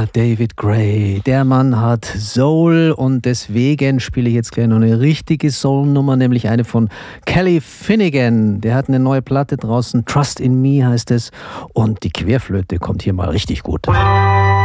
David Gray. Der Mann hat Soul und deswegen spiele ich jetzt gleich noch eine richtige Soul-Nummer, nämlich eine von Kelly Finnegan. Der hat eine neue Platte draußen, Trust in Me heißt es, und die Querflöte kommt hier mal richtig gut.